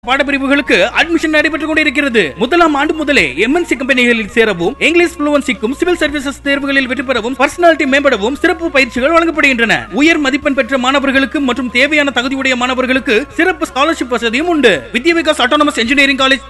பாடப்பிரிவுகளுக்கு admission நடைபெற்றுக் கொண்டிருக்கிறது. முதலாம் ஆண்டு முதலே MNC கம்பெனிகளில் சேரவும், இங்கிலீஷ் ஃப்ளூவன்சிக்கும், சிவில் சர்வீசஸ் தேர்வுகளில் வெற்றி பெறவும், பர்சனாலிட்டி மேம்படவும் சிறப்பு பயிற்சிகள் வழங்கப்படுகின்றன. உயர் மதிப்பெண் பெற்ற மாணவர்களுக்கு மற்றும் தேவையான தகுதியுடைய மாணவர்களுக்கு சிறப்பு ஸ்காலர்ஷிப் வசதியும் உண்டு. வித்யா விகாஸ் ஆட்டோனமஸ் இன்ஜினியரிங் காலேஜ்